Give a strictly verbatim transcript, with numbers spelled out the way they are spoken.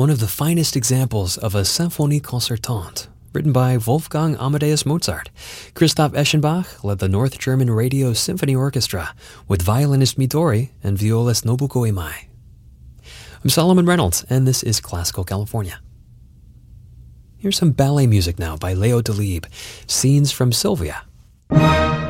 one of the finest examples of a symphonie concertante, written by Wolfgang Amadeus Mozart. Christoph Eschenbach led the North German Radio Symphony Orchestra with violinist Midori and violist Nobuko Imai. I'm Solomon Reynolds, and this is Classical California. Here's some ballet music now by Leo Delibes, Scenes from Sylvia.